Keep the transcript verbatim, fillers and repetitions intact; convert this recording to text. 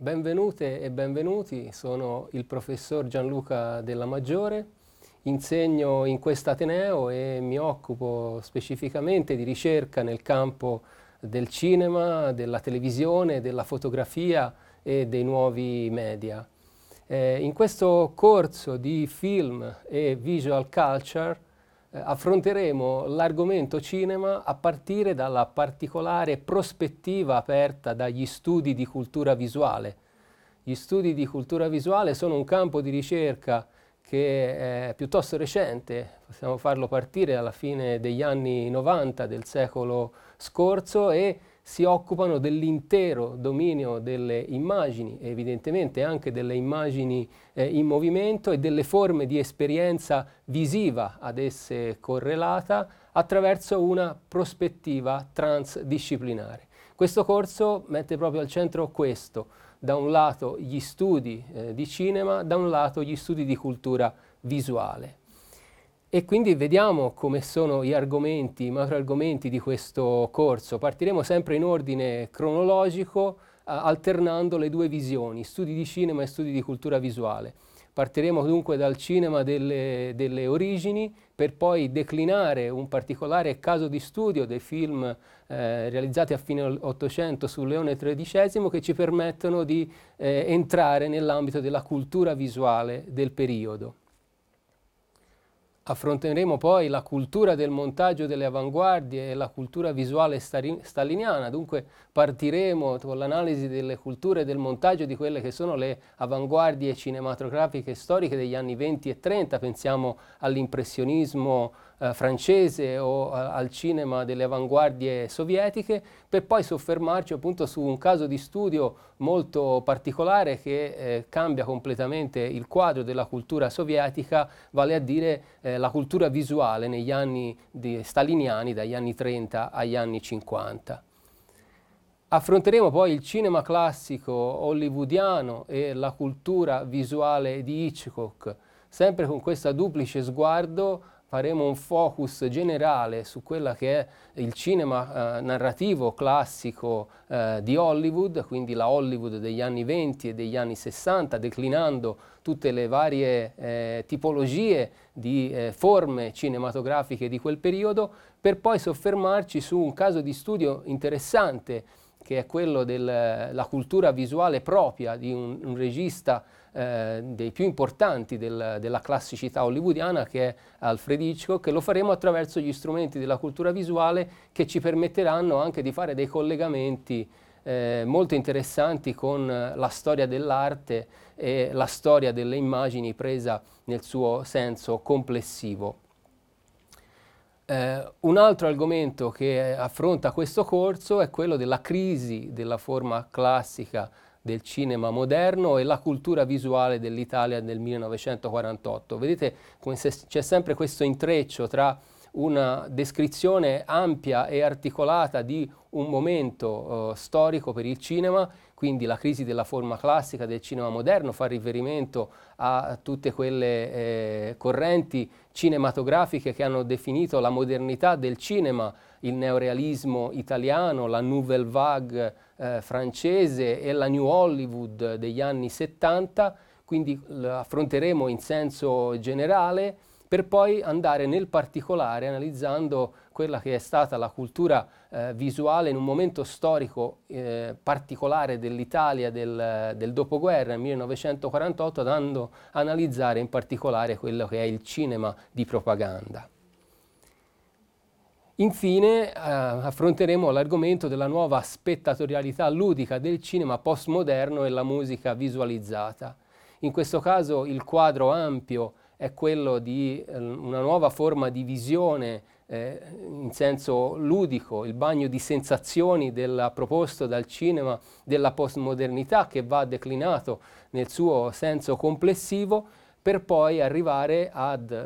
Benvenute e benvenuti, sono il professor Gianluca Della Maggiore, insegno in quest'Ateneo e mi occupo specificamente di ricerca nel campo del cinema, della televisione, della fotografia e dei nuovi media. Eh, in questo corso di film e visual culture eh, affronteremo l'argomento cinema a partire dalla particolare prospettiva aperta dagli studi di cultura visuale. Gli studi di cultura visuale sono un campo di ricerca che è piuttosto recente, possiamo farlo partire alla fine degli anni novanta del secolo scorso, e si occupano dell'intero dominio delle immagini, evidentemente anche delle immagini eh, in movimento e delle forme di esperienza visiva ad esse correlata attraverso una prospettiva transdisciplinare. Questo corso mette proprio al centro questo: da un lato gli studi eh, di cinema, da un lato gli studi di cultura visuale. E quindi vediamo come sono gli argomenti, i macroargomenti di questo corso. Partiremo sempre in ordine cronologico, eh, alternando le due visioni, studi di cinema e studi di cultura visuale. Partiremo dunque dal cinema delle, delle origini, per poi declinare un particolare caso di studio dei film eh, realizzati a fine Ottocento su Leone tredicesimo, che ci permettono di eh, entrare nell'ambito della cultura visuale del periodo. Affronteremo poi la cultura del montaggio delle avanguardie e la cultura visuale staliniana, dunque partiremo con l'analisi delle culture del montaggio di quelle che sono le avanguardie cinematografiche storiche degli anni venti e trenta, pensiamo all'impressionismo eh, francese o a, al cinema delle avanguardie sovietiche, per poi soffermarci appunto su un caso di studio molto particolare che eh, cambia completamente il quadro della cultura sovietica, vale a dire eh, la cultura visuale negli anni di staliniani, dagli anni trenta agli anni cinquanta. Affronteremo poi il cinema classico hollywoodiano e la cultura visuale di Hitchcock, sempre con questo duplice sguardo. Faremo un focus generale su quella che è il cinema eh, narrativo classico eh, di Hollywood, quindi la Hollywood degli anni venti e degli anni sessanta, declinando tutte le varie eh, tipologie di eh, forme cinematografiche di quel periodo, per poi soffermarci su un caso di studio interessante, che è quello della cultura visuale propria di un, un regista eh, dei più importanti del, della classicità hollywoodiana, che è Alfred Hitchcock, e lo faremo attraverso gli strumenti della cultura visuale che ci permetteranno anche di fare dei collegamenti eh, molto interessanti con la storia dell'arte e la storia delle immagini presa nel suo senso complessivo. Eh, un altro argomento che affronta questo corso è quello della crisi della forma classica del cinema moderno e la cultura visuale dell'Italia del millenovecentoquarantotto. Vedete come se c'è sempre questo intreccio tra una descrizione ampia e articolata di un momento eh, storico per il cinema, quindi la crisi della forma classica del cinema moderno fa riferimento a tutte quelle eh, correnti cinematografiche che hanno definito la modernità del cinema, il neorealismo italiano, la Nouvelle Vague eh, francese e la New Hollywood degli anni settanta, quindi affronteremo in senso generale, per poi andare nel particolare analizzando quella che è stata la cultura eh, visuale in un momento storico eh, particolare dell'Italia del, del dopoguerra, nel millenovecentoquarantotto, andando a analizzare in particolare quello che è il cinema di propaganda. Infine eh, affronteremo l'argomento della nuova spettatorialità ludica del cinema postmoderno e la musica visualizzata. In questo caso il quadro ampio è quello di eh, una nuova forma di visione eh, in senso ludico, il bagno di sensazioni del, proposto dal cinema della postmodernità, che va declinato nel suo senso complessivo, per poi arrivare ad